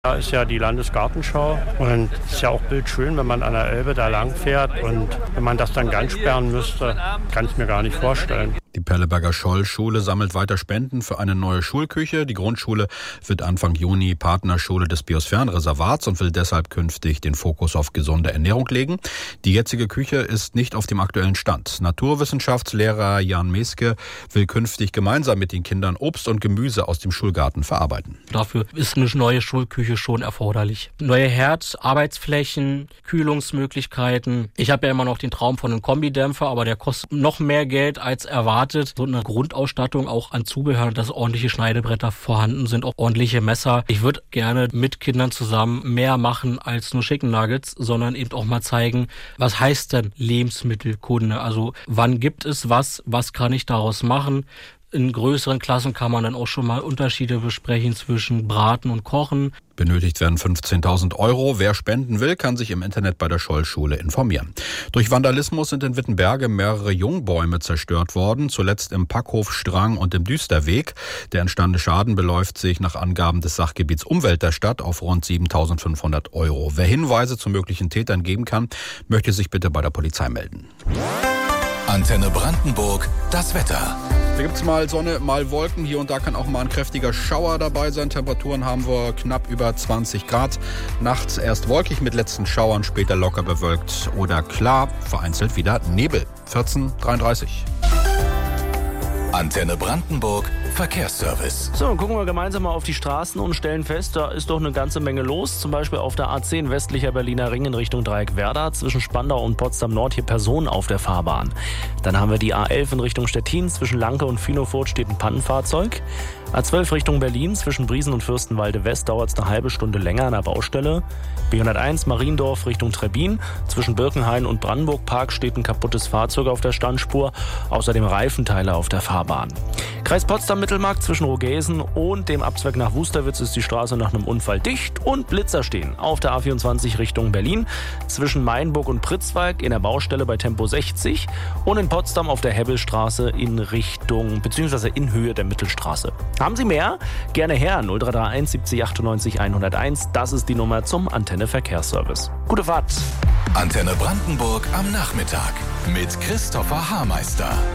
Da ist ja die Landesgartenschau und es ist ja auch bildschön, wenn man an der Elbe da lang fährt, und wenn man das dann ganz sperren müsste, kann ich mir gar nicht vorstellen. Die Perleberger Scholl-Schule sammelt weiter Spenden für eine neue Schulküche. Die Grundschule wird Anfang Juni Partnerschule des Biosphärenreservats und will deshalb künftig den Fokus auf gesunde Ernährung legen. Die jetzige Küche ist nicht auf dem aktuellen Stand. Naturwissenschaftslehrer Jan Meske will künftig gemeinsam mit den Kindern Obst und Gemüse aus dem Schulgarten verarbeiten. Dafür ist eine neue Schulküche schon erforderlich. Neue Herd, Arbeitsflächen, Kühlungsmöglichkeiten. Ich habe ja immer noch den Traum von einem Kombidämpfer, aber der kostet noch mehr Geld als erwartet. So eine Grundausstattung auch an Zubehör, dass ordentliche Schneidebretter vorhanden sind, auch ordentliche Messer. Ich würde gerne mit Kindern zusammen mehr machen als nur Chicken Nuggets, sondern eben auch mal zeigen, was heißt denn Lebensmittelkunde? Also wann gibt es was kann ich daraus machen? In größeren Klassen kann man dann auch schon mal Unterschiede besprechen zwischen Braten und Kochen. Benötigt werden 15.000 €. Wer spenden will, kann sich im Internet bei der Scholl-Schule informieren. Durch Vandalismus sind in Wittenberge mehrere Jungbäume zerstört worden, zuletzt im Packhof Strang und im Düsterweg. Der entstandene Schaden beläuft sich nach Angaben des Sachgebiets Umwelt der Stadt auf rund 7.500 €. Wer Hinweise zu möglichen Tätern geben kann, möchte sich bitte bei der Polizei melden. Antenne Brandenburg, das Wetter. Da gibt es mal Sonne, mal Wolken. Hier und da kann auch mal ein kräftiger Schauer dabei sein. Temperaturen haben wir knapp über 20 Grad. Nachts erst wolkig mit letzten Schauern, später locker bewölkt oder klar. Vereinzelt wieder Nebel. 14:33. Antenne Brandenburg, Verkehrsservice. So, dann gucken wir gemeinsam mal auf die Straßen und stellen fest, da ist doch eine ganze Menge los. Zum Beispiel auf der A10 westlicher Berliner Ring in Richtung Dreieck Werder. Zwischen Spandau und Potsdam Nord hier Personen auf der Fahrbahn. Dann haben wir die A11 in Richtung Stettin. Zwischen Lanke und Finofurt steht ein Pannenfahrzeug. A12 Richtung Berlin. Zwischen Briesen und Fürstenwalde West dauert es eine halbe Stunde länger an der Baustelle. B101 Mariendorf Richtung Trebbin. Zwischen Birkenhain und Brandenburg-Park steht ein kaputtes Fahrzeug auf der Standspur. Außerdem Reifenteile auf der Fahrbahn. Kreis Potsdam-Mittelmark zwischen Rogesen und dem Abzweig nach Wusterwitz ist die Straße nach einem Unfall dicht und Blitzer stehen. Auf der A24 Richtung Berlin. Zwischen Mainburg und Pritzwalk in der Baustelle bei Tempo 60. Und in Potsdam auf der Hebbelstraße in Richtung, bzw. in Höhe der Mittelstraße. Haben Sie mehr? Gerne her, 0331 70 98 101. Das ist die Nummer zum Antenne Verkehrsservice. Gute Fahrt! Antenne Brandenburg am Nachmittag mit Christopher Haarmeister.